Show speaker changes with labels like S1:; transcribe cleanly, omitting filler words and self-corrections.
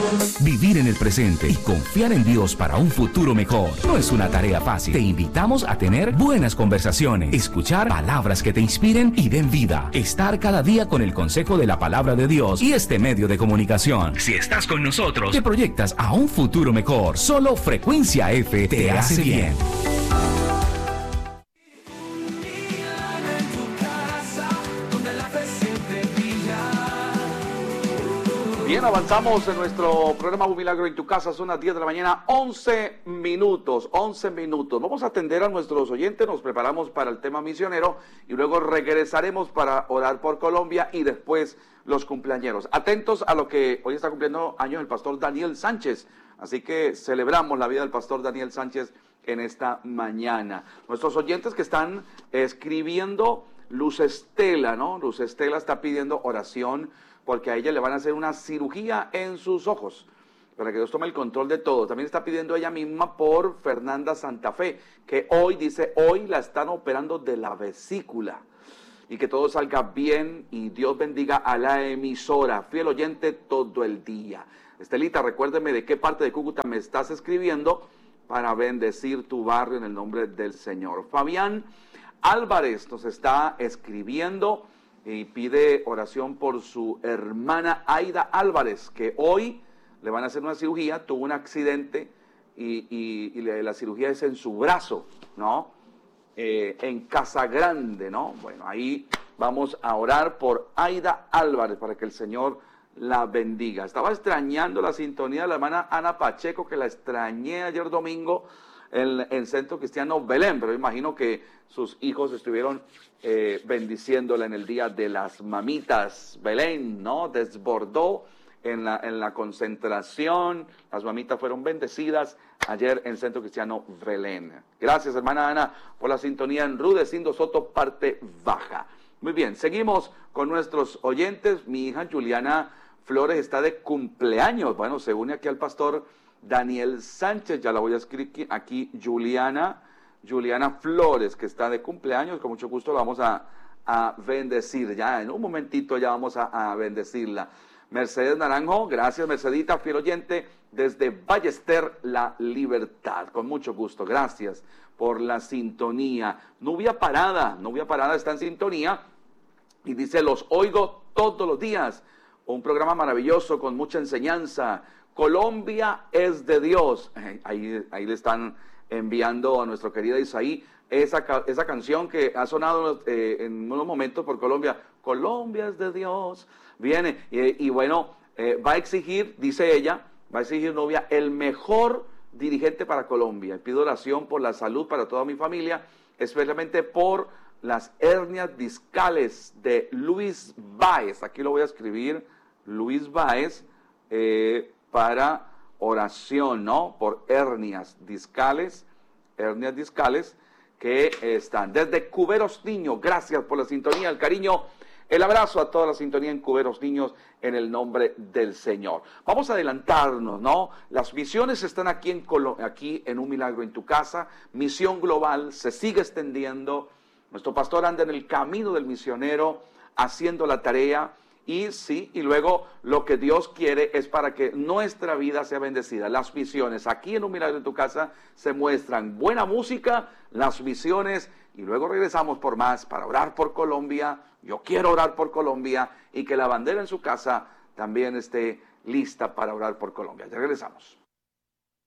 S1: Vivir en el presente y confiar en Dios para un futuro mejor no es una tarea fácil. Te invitamos a tener buenas conversaciones, escuchar palabras que te inspiren y den vida, estar cada día con el consejo de la palabra de Dios y este medio de comunicación. Si estás con nosotros, te proyectas a un futuro mejor. Solo Frecuencia F te hace bien.
S2: Bien, avanzamos en nuestro programa Un Milagro en tu Casa. Son las 10 de la mañana, 11 minutos. Vamos a atender a nuestros oyentes, nos preparamos para el tema misionero y luego regresaremos para orar por Colombia y después los cumpleañeros. Atentos a lo que hoy está cumpliendo años el pastor Daniel Sánchez. Así que celebramos la vida del pastor Daniel Sánchez en esta mañana. Nuestros oyentes que están escribiendo, Luz Estela, ¿no? Luz Estela está pidiendo oración porque a ella le van a hacer una cirugía en sus ojos, para que Dios tome el control de todo. También está pidiendo ella misma por Fernanda Santa Fe, que hoy la están operando de la vesícula, y que todo salga bien, y Dios bendiga a la emisora, fiel oyente todo el día. Estelita, recuérdeme de qué parte de Cúcuta me estás escribiendo, para bendecir tu barrio en el nombre del Señor. Fabián Álvarez nos está escribiendo, y pide oración por su hermana Aida Álvarez, que hoy le van a hacer una cirugía, tuvo un accidente y la cirugía es en su brazo, ¿no? En Casa Grande, ¿no? Bueno, ahí vamos a orar por Aida Álvarez para que el Señor la bendiga. Estaba extrañando la sintonía de la hermana Ana Pacheco, que la extrañé ayer domingo en el Centro Cristiano Belén, pero imagino que sus hijos estuvieron bendiciéndola en el Día de las Mamitas. Belén, ¿no? Desbordó en la concentración. Las mamitas fueron bendecidas ayer en el Centro Cristiano Belén. Gracias, hermana Ana, por la sintonía en Rudecindo Soto, parte baja. Muy bien, seguimos con nuestros oyentes. Mi hija Juliana Flores está de cumpleaños. Bueno, se une aquí al pastor Daniel Sánchez, ya la voy a escribir aquí, Juliana Flores, que está de cumpleaños. Con mucho gusto la vamos a bendecir, ya en un momentito ya vamos a bendecirla. Mercedes Naranjo, gracias Mercedita, fiel oyente, desde Ballester, La Libertad, con mucho gusto, gracias por la sintonía. Nubia Parada está en sintonía y dice, los oigo todos los días, un programa maravilloso con mucha enseñanza. Colombia es de Dios. Ahí le están enviando a nuestro querido Isaí esa canción que ha sonado en unos momentos por Colombia. Colombia es de Dios. Viene y bueno, va a exigir, dice ella, Nubia, el mejor dirigente para Colombia. Pido oración por la salud para toda mi familia, especialmente por las hernias discales de Luis Báez. Aquí lo voy a escribir, Luis Báez, para oración, ¿no? Por hernias discales que están desde Cuberos Niños. Gracias por la sintonía, el cariño, el abrazo a toda la sintonía en Cuberos Niños en el nombre del Señor. Vamos a adelantarnos, ¿no? Las misiones están aquí en Un Milagro en tu Casa. Misión global se sigue extendiendo. Nuestro pastor anda en el camino del misionero haciendo la tarea. Y luego lo que Dios quiere es para que nuestra vida sea bendecida. Las misiones aquí en Un Milagro en tu Casa se muestran buena música, las misiones, y luego regresamos por más para orar por Colombia. Yo quiero orar por Colombia y que la bandera en su casa también esté lista para orar por Colombia. Ya regresamos.